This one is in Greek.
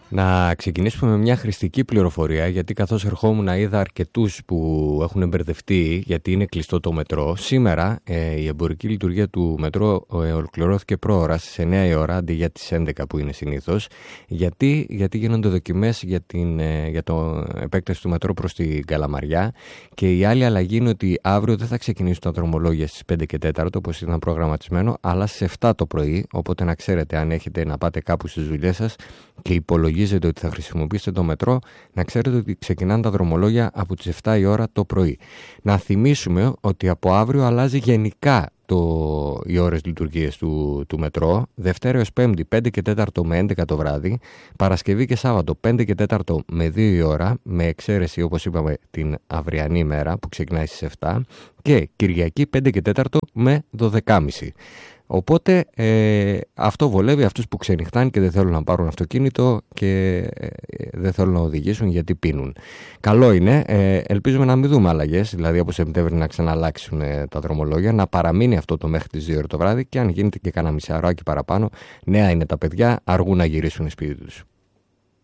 Να ξεκινήσουμε με μια χρηστική πληροφορία, γιατί καθώς ερχόμουν είδα αρκετούς που έχουν μπερδευτεί γιατί είναι κλειστό το μετρό. Σήμερα η εμπορική λειτουργία του μετρό ολοκληρώθηκε πρόωρα στις 9 η ώρα αντί για τις 11 που είναι συνήθως. Γιατί γίνονται δοκιμές για το επέκταση του μετρό προς την Καλαμαριά, και η άλλη αλλαγή είναι ότι αύριο δεν θα ξεκινήσουν τα δρομολόγια στις 5 και 4 όπως ήταν προγραμματισμένο, αλλά στις 7 το πρωί, οπότε να ξέρετε, αν έχετε να πάτε κάπου στις δουλειές σας και υπολογίζετε ότι θα χρησιμοποιήσετε το μετρό, να ξέρετε ότι ξεκινάνε τα δρομολόγια από τις 7 η ώρα το πρωί. Να θυμίσουμε ότι από αύριο αλλάζει γενικά οι ώρες λειτουργίες του μετρό. Δευτέρα έως Πέμπτη 5 και 4 με 11 το βράδυ, Παρασκευή και Σάββατο 5 και 4 με 2 η ώρα, με εξαίρεση όπως είπαμε την αυριανή ημέρα που ξεκινάει στις 7, και Κυριακή 5 και 4 με 12.30. Οπότε αυτό βολεύει αυτούς που ξενυχτάνε και δεν θέλουν να πάρουν αυτοκίνητο και δεν θέλουν να οδηγήσουν γιατί πίνουν. Καλό είναι, ελπίζουμε να μην δούμε αλλαγές, δηλαδή από Σεπτέμβρη να ξαναλλάξουν τα δρομολόγια, να παραμείνει αυτό το μέχρι τις 2 ώρα το βράδυ, και αν γίνεται και κανένα μισάωράκι παραπάνω, νέα είναι τα παιδιά, αργούν να γυρίσουν σπίτι τους.